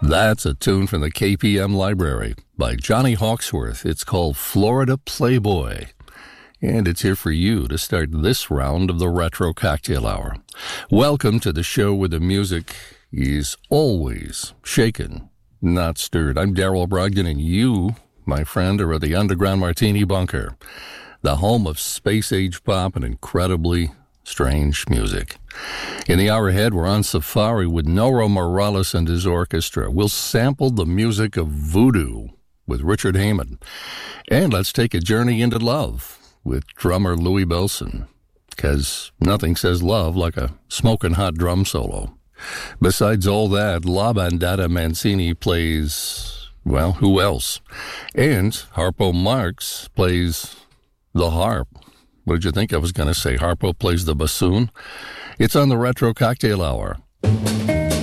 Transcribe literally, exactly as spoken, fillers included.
That's a tune from the K P M Library by Johnny Hawksworth. It's called Florida Playboy. And it's here for you to start this round of the Retro Cocktail Hour. Welcome to the show where the music is always shaken, not stirred. I'm Daryl Brogdon, and you, my friend, are at the Underground Martini Bunker, the home of space-age pop and incredibly strange music. In the hour ahead, we're on safari with Noro Morales and his orchestra. We'll sample the music of voodoo with Richard Heyman. And let's take a journey into love with drummer Louie Bellson, because nothing says love like a smoking hot drum solo. Besides all that, La Bandada Mancini plays, well, who else? And Harpo Marx plays the harp. What did you think I was going to say? Harpo plays the bassoon? It's on the Retro Cocktail Hour.